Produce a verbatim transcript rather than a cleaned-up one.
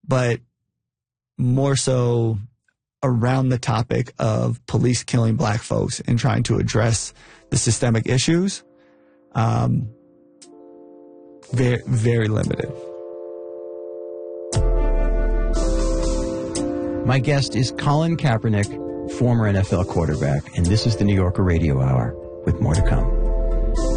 but more so around the topic of police killing black folks and trying to address the systemic issues, um, very, very limited. My guest is Colin Kaepernick, former N F L quarterback, and this is the New Yorker Radio Hour with more to come.